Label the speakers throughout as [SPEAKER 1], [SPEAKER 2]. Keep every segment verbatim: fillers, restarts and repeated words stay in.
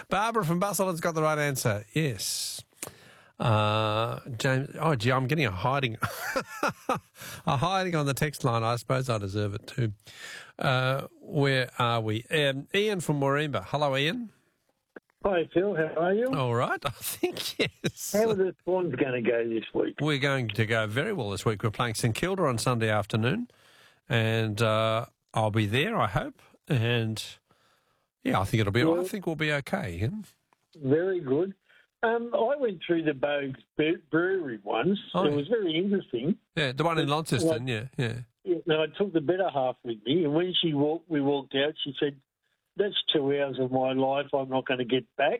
[SPEAKER 1] Barbara from Busselton's got the right answer. Yes. Uh, James, oh gee, I'm getting a hiding, a hiding on the text line. I suppose I deserve it too. Uh, where are we? Um, Ian from Warringah. Hello, Ian.
[SPEAKER 2] Hi, Phil. How are you?
[SPEAKER 1] All right, I think yes.
[SPEAKER 2] How are the Swans going to go this week?
[SPEAKER 1] We're going to go very well this week. We're playing St Kilda on Sunday afternoon, and uh, I'll be there, I hope. And yeah, I think it'll be.
[SPEAKER 2] Well,
[SPEAKER 1] I think we'll be okay. Ian.
[SPEAKER 2] Very good. Um, I went through the Bogues Brewery once.
[SPEAKER 1] Oh,
[SPEAKER 2] it
[SPEAKER 1] yeah.
[SPEAKER 2] was very interesting.
[SPEAKER 1] Yeah, the one in Launceston.
[SPEAKER 2] Well,
[SPEAKER 1] yeah, yeah.
[SPEAKER 2] Yeah, no, I took the better half with me, and when she walked, we walked out. She said, "That's two hours of my life I'm not going to get back."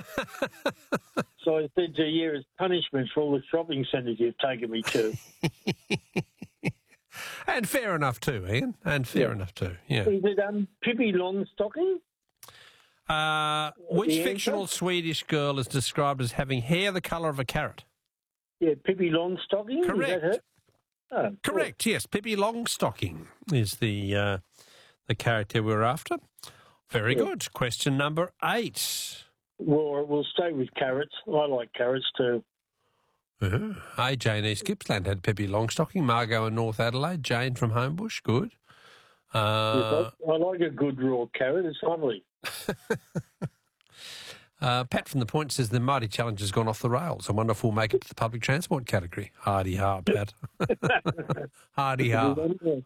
[SPEAKER 2] So I said to her, "Yeah, as punishment for all the shopping centres you've taken me to."
[SPEAKER 1] And fair enough too, Ian. And fair
[SPEAKER 2] Yeah.
[SPEAKER 1] enough too. Yeah.
[SPEAKER 2] Is it um, Pippi Longstocking?
[SPEAKER 1] Uh, which
[SPEAKER 2] The answer?
[SPEAKER 1] fictional Swedish girl is described as having hair the colour of a carrot?
[SPEAKER 2] Yeah, Pippi Longstocking.
[SPEAKER 1] Correct.
[SPEAKER 2] Is that her? Oh,
[SPEAKER 1] Correct. Yes, Pippi Longstocking is the uh, the character we're after. Very
[SPEAKER 2] Yeah.
[SPEAKER 1] good. Question number eight.
[SPEAKER 2] Well, we'll stay with carrots. I like carrots too.
[SPEAKER 1] Uh-huh. A J in East Gippsland had Pippi Longstocking. Margot in North Adelaide. Jane from Homebush. Good. Uh,
[SPEAKER 2] I like a good raw carrot. It's lovely.
[SPEAKER 1] uh, Pat from the Point says the Mighty Challenge has gone off the rails. I wonder if we'll make it to the public transport category. Hardy ha, Pat. Hardy ha.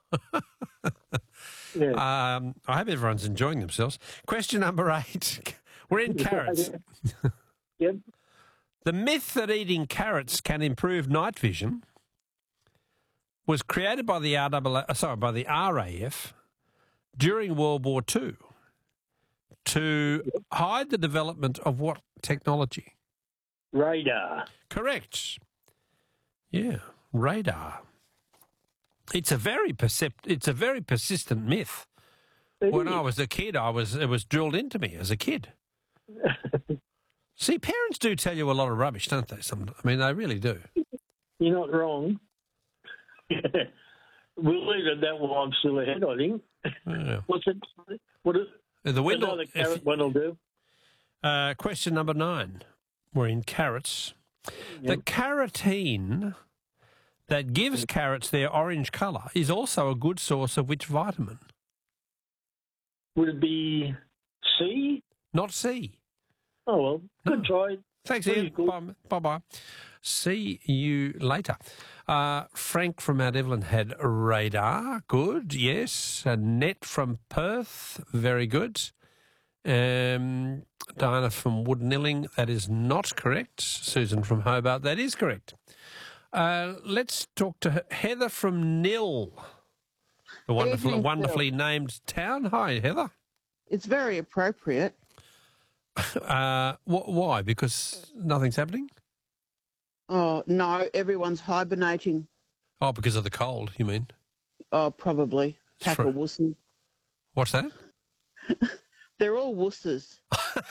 [SPEAKER 2] Yeah.
[SPEAKER 1] Um, I hope everyone's enjoying themselves. Question number eight. We're in carrots.
[SPEAKER 2] Yep.
[SPEAKER 1] The myth that eating carrots can improve night vision was created by the R A A, uh, sorry, by the R A F during World War Two to hide the development of what technology?
[SPEAKER 2] Radar.
[SPEAKER 1] Correct. Yeah, radar. It's a very percept- It's a very persistent myth.
[SPEAKER 2] It
[SPEAKER 1] When
[SPEAKER 2] is.
[SPEAKER 1] I was a kid, I was it was drilled into me as a kid. See, parents do tell you a lot of rubbish, don't they? Some, I mean, they really do.
[SPEAKER 2] You're not wrong. We'll leave it at that while I'm still ahead, I think.
[SPEAKER 1] Yeah.
[SPEAKER 2] What's it? What is,
[SPEAKER 1] The Windle.
[SPEAKER 2] another
[SPEAKER 1] if-
[SPEAKER 2] carrot one will do.
[SPEAKER 1] uh, question number nine. We're in carrots. The
[SPEAKER 2] Yep.
[SPEAKER 1] carotene that gives carrots their orange colour is also a good source of which vitamin?
[SPEAKER 2] Would it be C?
[SPEAKER 1] Not C.
[SPEAKER 2] Oh, well, good try.
[SPEAKER 1] Thanks,
[SPEAKER 2] Pretty
[SPEAKER 1] Ian.
[SPEAKER 2] good.
[SPEAKER 1] Bye- Bye-bye. See you later. Uh, Frank from Mount Evelyn had radar. Good, yes. Annette from Perth. Very good. Um, Diana from Woodnilling. That is not correct. Susan from Hobart. That is correct. Uh, let's talk to Heather from Nil, the wonderful,
[SPEAKER 3] Evening,
[SPEAKER 1] wonderfully named town. Hi, Heather.
[SPEAKER 3] It's very appropriate.
[SPEAKER 1] Uh, wh- why? Because nothing's happening?
[SPEAKER 3] Oh, no, everyone's hibernating.
[SPEAKER 1] Oh, because of the cold, you mean?
[SPEAKER 3] Oh, probably. Pack
[SPEAKER 1] True.
[SPEAKER 3] of wusses.
[SPEAKER 1] What's that?
[SPEAKER 3] They're all wusses.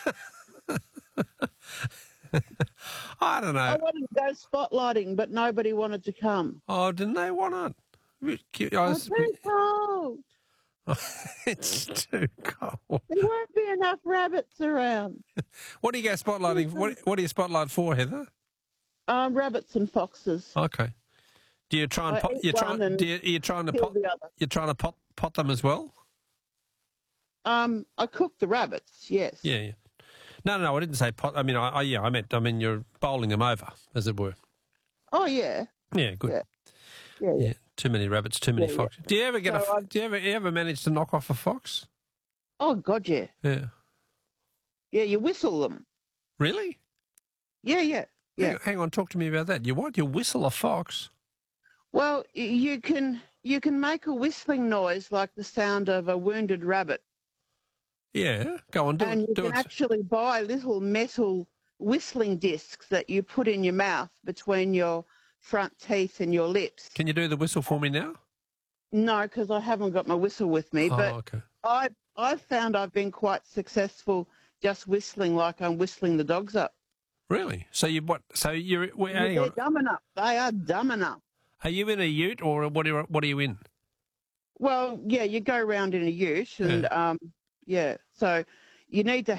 [SPEAKER 1] I don't
[SPEAKER 3] I
[SPEAKER 1] know.
[SPEAKER 3] wanted to go spotlighting, but nobody wanted to come.
[SPEAKER 1] Oh, didn't they want it? I
[SPEAKER 3] Oh,
[SPEAKER 1] was-
[SPEAKER 3] too cold.
[SPEAKER 1] it's too cold.
[SPEAKER 3] There won't be enough rabbits around.
[SPEAKER 1] What do you go spotlighting? What, what do you spotlight for, Heather?
[SPEAKER 3] Um, rabbits and foxes.
[SPEAKER 1] Okay. Do you try and
[SPEAKER 3] I
[SPEAKER 1] pot?
[SPEAKER 3] eat
[SPEAKER 1] You try.
[SPEAKER 3] one and
[SPEAKER 1] Do you, you're trying to
[SPEAKER 3] kill
[SPEAKER 1] pot?
[SPEAKER 3] the other.
[SPEAKER 1] You're trying to pot pot them as well?
[SPEAKER 3] Um, I cook the rabbits, yes.
[SPEAKER 1] Yeah, yeah. No, no, no. I didn't say pot. I mean, I, I yeah, I meant. I mean, you're bowling them over, as it were.
[SPEAKER 3] Oh, yeah.
[SPEAKER 1] Yeah, good.
[SPEAKER 3] Yeah. Yeah, yeah.
[SPEAKER 1] Yeah, too many rabbits, too many
[SPEAKER 3] Yeah, yeah.
[SPEAKER 1] foxes. Do you ever get
[SPEAKER 3] So
[SPEAKER 1] a?
[SPEAKER 3] I-
[SPEAKER 1] Do you ever you ever manage to knock off a fox?
[SPEAKER 3] Oh, God, yeah.
[SPEAKER 1] Yeah.
[SPEAKER 3] Yeah, you whistle them.
[SPEAKER 1] Really?
[SPEAKER 3] Yeah, yeah. Yeah.
[SPEAKER 1] Hang, hang on, talk to me about that. You what? You whistle a fox?
[SPEAKER 3] Well, y- you can you can make a whistling noise like the sound of a wounded rabbit,
[SPEAKER 1] Yeah. Go on, do
[SPEAKER 3] and
[SPEAKER 1] it.
[SPEAKER 3] you
[SPEAKER 1] Do
[SPEAKER 3] can
[SPEAKER 1] it.
[SPEAKER 3] actually buy little metal whistling discs that you put in your mouth between your front teeth and your lips.
[SPEAKER 1] Can you do the whistle for me now?
[SPEAKER 3] No, because I haven't got my whistle with me,
[SPEAKER 1] Oh,
[SPEAKER 3] but
[SPEAKER 1] okay.
[SPEAKER 3] I I've found I've been quite successful just whistling like I'm whistling the dogs up.
[SPEAKER 1] Really? So you what? So you're wait, hang
[SPEAKER 3] They're
[SPEAKER 1] on.
[SPEAKER 3] dumb enough. They are dumb enough.
[SPEAKER 1] Are you in a ute or what? Are you, what are you in?
[SPEAKER 3] Well, yeah, you go around in a ute, and um, yeah, so you need to